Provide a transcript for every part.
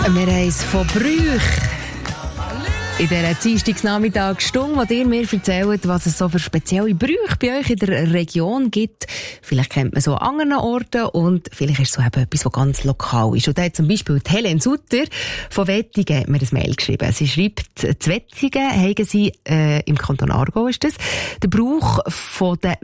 Wir haben es von Brüch in dieser Dienstagnachmittagsstunde, wo ihr mir erzählt, was es so für spezielle Brüche bei euch in der Region gibt. Vielleicht kennt man so an anderen Orten und vielleicht ist es so eben etwas, was ganz lokal ist. Und da hat zum Beispiel die Helen Sutter von Wettingen hat mir ein Mail geschrieben. Sie schreibt, zu Wettingen haben sie, im Kanton Aargau ist das, den Brauch von den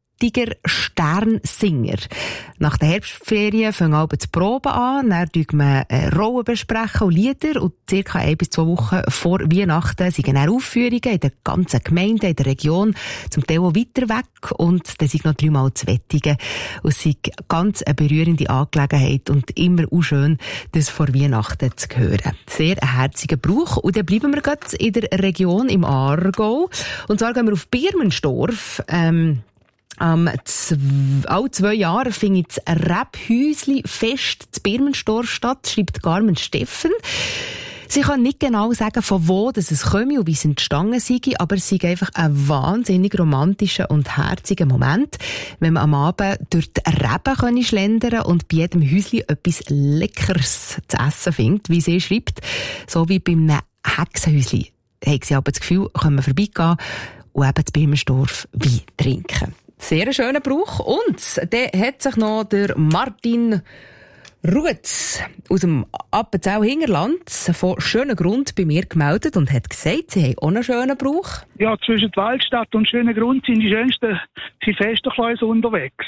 Sternsinger. Nach der Herbstferien fangen wir die Proben an, dann besprechen wir Rollen besprechen und Lieder und circa 1 bis 2 Wochen vor Weihnachten sind dann Aufführungen in der ganzen Gemeinde, in der Region, zum Teil auch weiter weg und dann sind noch 3-mal zu Wettingen. Und es ist ganz eine berührende Angelegenheit und immer auch schön, das vor Weihnachten zu hören. Sehr ein herziger Brauch. Und dann bleiben wir gerade in der Region im Aargau. Und zwar gehen wir auf Birmenstorf. Alle 2 Jahre findet das Rebhäusli-Fest zu Birmenstorf statt, schreibt Carmen Steffen. Sie kann nicht genau sagen, von wo es komme und wie es entstanden sei, aber es sei einfach ein wahnsinnig romantischer und herziger Moment, wenn man am Abend durch die Reben schlendern und bei jedem Häusli etwas Leckeres zu essen findet, wie sie schreibt. So wie bei einem Hexenhäusli haben sie aber das Gefühl, können wir vorbeigehen und eben zu Birmenstorf Wein trinken. Sehr schöner Brauch. Und der hat sich noch der Martin Rutz aus dem Appenzell-Hingerland von Schönengrund bei mir gemeldet und hat gesagt, sie haben auch einen schönen Brauch. Ja, zwischen Waldstadt und Schönengrund sind die schönsten Silvesterkläuse unterwegs.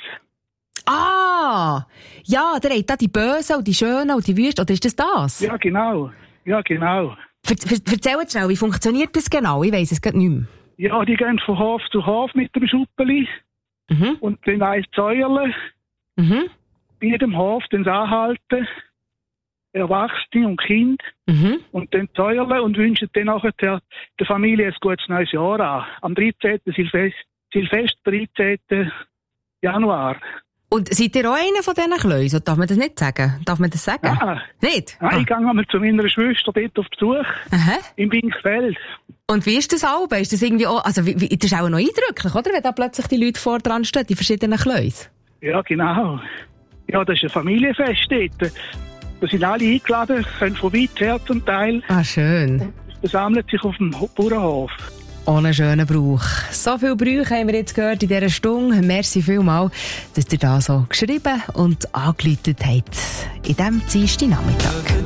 Ah! Ja, der hat da die Bösen und die Schönen und die Wüsten. Oder ist das? Ja, genau. Erzähl schnell, wie funktioniert das genau? Ich weiss es gerade nicht mehr. Ja, die gehen von Hof zu Hof mit dem Schuppeli. Und dann ein Säuerle. Bei jedem Hof dann anhalten, Erwachsene und Kind. Und dann Säuerle und wünschen dann nachher der Familie ein gutes neues Jahr an. Am 13. Silvester, 13. Januar. Und seid ihr auch einer von diesen Kläusen? Darf man das nicht sagen? Darf man das sagen? Ja. Nicht? Nein, ich gehe einmal zu meiner Schwester dort auf Besuch. Im Binkfeld. Und wie ist das Alben? Ist das irgendwie auch, also das ist auch noch eindrücklich, oder? Wenn da plötzlich die Leute vor dran stehen, die verschiedenen Kläuse. Ja, genau. Ja, das ist ein Familienfest dort. Da sind alle eingeladen, können von weit her zum Teil. Ah, schön. Und versammeln sich auf dem Bauernhof. Ohne schönen Brauch. So viele Brüche haben wir jetzt gehört in dieser Stunde. Merci vielmals, dass ihr da so geschrieben und angeläutet habt in diesem Dienstagnachmittag.